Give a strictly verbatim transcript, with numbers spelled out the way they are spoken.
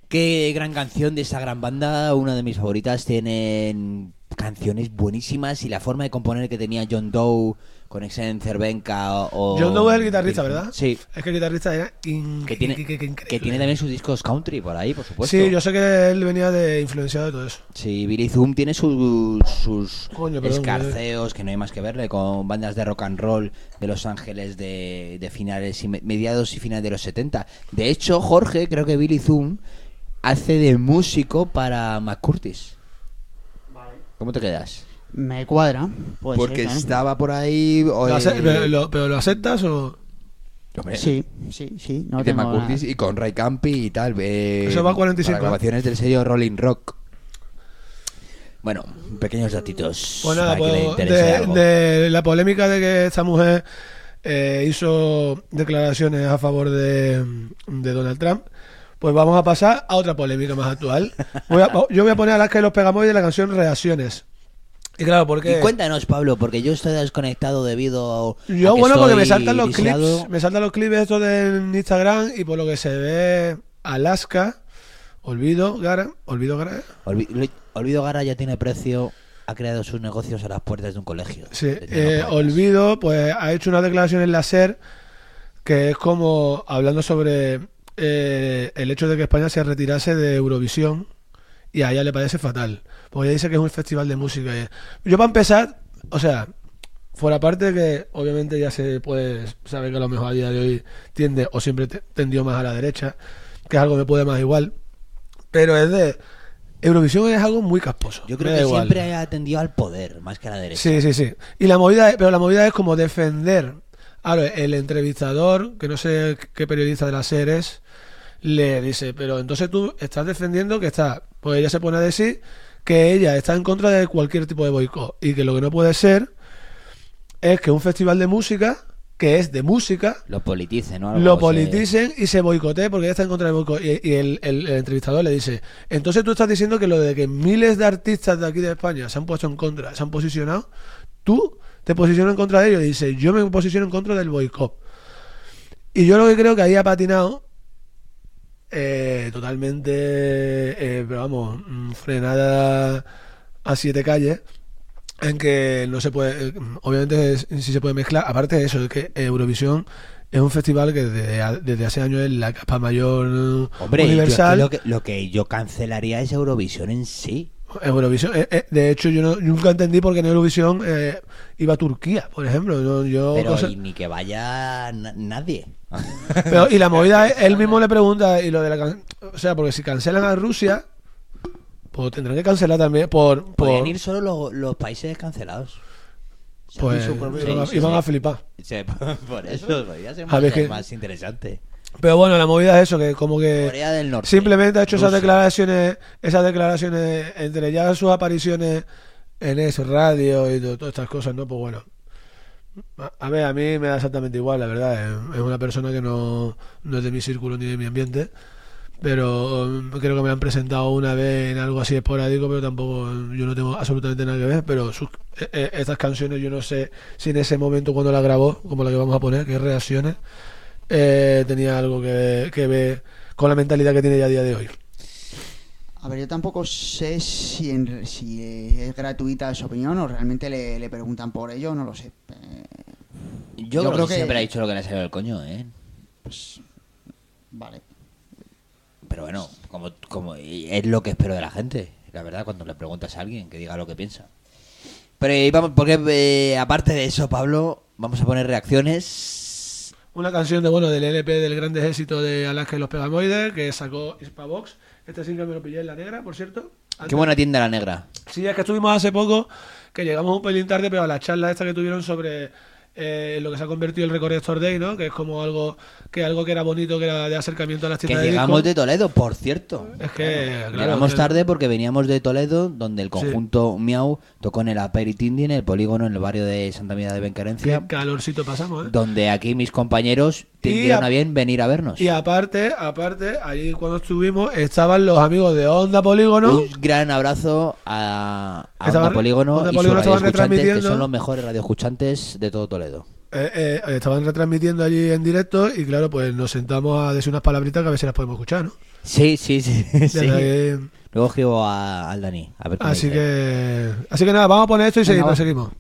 Qué gran canción de esa gran banda, una de mis favoritas. Tienen canciones buenísimas y la forma de componer que tenía John Doe con Exen Cervenka o... John Doe es el guitarrista, ¿verdad? Sí. Es que el guitarrista era in... Que tiene, que tiene también sus discos country por ahí, por supuesto. Sí, yo sé que él venía de influenciado de todo eso. Sí, Billy Zoom tiene sus, sus Coño, perdón, escarceos, que no hay más que verle, con bandas de rock and roll de Los Ángeles de, de finales y mediados y finales de los setenta. De hecho, Jorge, creo que Billy Zoom hace de músico para McCurtis. Vale. ¿Cómo te quedas? Me cuadra. Puede Porque ser, ¿eh? estaba por ahí... ¿Lo eh, ace- pero, lo, ¿Pero lo aceptas o...? Hombre, Sí, sí, sí. No de tengo McCurtis nada. y con Ray Campi y tal. Eh, Eso va a cuarenta y cinco. Para grabaciones del sello Rolling Rock. Bueno, pequeños datitos. Pues nada, para que le pues, interese de, algo. de la polémica de que esta mujer eh, hizo declaraciones a favor de, de Donald Trump, pues vamos a pasar a otra polémica más actual. Voy a- yo voy a poner a las que los pegamos de la canción Reacciones. Y claro, porque... Y cuéntanos, Pablo, porque yo estoy desconectado debido a Yo, que bueno, porque me estoy saltan los lisiado. clips, me saltan los clips estos de Instagram y por lo que se ve Alaska, Olvido Gara, Olvido Gara, Olvi- Olvido Gara ya tiene precio, ha creado sus negocios a las puertas de un colegio. sí, de eh, tecnoplayas. Olvido, pues ha hecho una declaración en la SER que es como hablando sobre eh, el hecho de que España se retirase de Eurovisión y a ella le parece fatal, porque ella dice que es un festival de música. Yo para empezar, o sea, fuera parte de que obviamente ya se puede saber que a lo mejor a día de hoy tiende o siempre te- tendió más a la derecha, que es algo que me puede más igual, pero es de Eurovisión es algo muy casposo. Yo me creo da que igual. siempre ha atendido al poder, más que a la derecha. Sí, sí, sí. Y la movida, es- pero la movida es como defender. Claro, el entrevistador, que no sé qué periodista de la SER es, le dice, pero entonces tú estás defendiendo que está, pues ella se pone a decir que ella está en contra de cualquier tipo de boicot y que lo que no puede ser es que un festival de música, que es de música, Lo politicen, ¿no? Algo lo se- politicen y se boicotee porque ella está en contra del boicot. Y, y el, el- el entrevistador le dice, entonces tú estás diciendo que lo de que miles de artistas de aquí de España se han puesto en contra, se han posicionado, tú te posicionas en contra de ellos y dice, yo me posiciono en contra del boicot. Y yo lo que creo que ahí ha patinado eh, totalmente, eh, pero vamos, mm, frenada a siete calles, en que no se puede, eh, obviamente sí se puede mezclar, aparte de eso, es que Eurovisión es un festival que desde, desde hace años es la capa mayor eh, Hombre, yo es que universal. lo, que, lo que yo cancelaría es Eurovisión en sí. Eurovisión, eh, eh, de hecho yo no, nunca entendí por qué en Eurovisión eh, iba a Turquía, por ejemplo. No, yo Pero cosa- y ni que vaya na- nadie. Pero, y la movida es, él mismo le pregunta, y lo de la can- o sea, porque si cancelan a Rusia, pues tendrán que cancelar también por, por Podrían ir solo lo- los países cancelados. Se pues hacen su propio- iban, a- Sí, sí, iban sí. a flipar. Sí, por eso podría ser A más, ver, que- más interesante. Pero bueno, la movida es eso, que como que Corea del Norte. simplemente ha hecho esas Rusia. declaraciones, esas declaraciones entre ya sus apariciones en ese radio y to- todas estas cosas, ¿no? Pues bueno. A, a ver, a mí me da exactamente igual, la verdad. Es, es una persona que no, no es de mi círculo ni de mi ambiente. Pero um, creo que me la han presentado una vez en algo así esporádico, pero tampoco, yo no tengo absolutamente nada que ver. Pero sus, eh, eh, estas canciones yo no sé si en ese momento cuando la grabó, como la que vamos a poner, que es Reacciones, eh, tenía algo que, que ver con la mentalidad que tiene ya a día de hoy. A ver, yo tampoco sé si, en- si es gratuita su opinión o realmente le, le preguntan por ello, no lo sé. Eh, Yo, creo, que, siempre ha dicho lo que le salió del coño, ¿eh? Pues, vale. Pero bueno, como, como es lo que espero de la gente, la verdad, cuando le preguntas a alguien que diga lo que piensa. Pero y vamos, porque eh, aparte de eso, Pablo, vamos a poner reacciones. Una canción de bueno del L P del Grandes Éxitos de Alaska y los Pegamoides que sacó Hispavox. Este single me lo pillé en La Negra, por cierto. Antes- Qué buena tienda La Negra. Sí, es que estuvimos hace poco, que llegamos un pelín tarde, pero a la charla esta que tuvieron sobre eh, lo que se ha convertido el Record Store Day, ¿no? Que es como algo que algo que era bonito, que era de acercamiento a las Que tiendas de llegamos de discos. Toledo, por cierto. Es que, claro, Llegamos que- tarde porque veníamos de Toledo, donde el conjunto Miau tocó en el Aperitindi, en el polígono, en el barrio de Santa María de Benquerencia, Qué calorcito pasamos, ¿eh? donde aquí mis compañeros Y tuvieron a- a bien venir a vernos. Y aparte, aparte, allí cuando estuvimos estaban los amigos de Onda Polígono. Un gran abrazo a, a Estaban- Onda Polígono Onda y Polígono sus estaban radioescuchantes, que retransmitiendo. son los mejores radioescuchantes de todo Toledo. eh, eh, estaban retransmitiendo allí en directo y claro, pues nos sentamos a decir unas palabritas que a ver si las podemos escuchar, ¿no? Sí, sí, sí. sí. Que... Luego escribo a, al Dani. A ver qué me Así dice. que, así que nada, vamos a poner esto y Venga, seguimos, va. seguimos.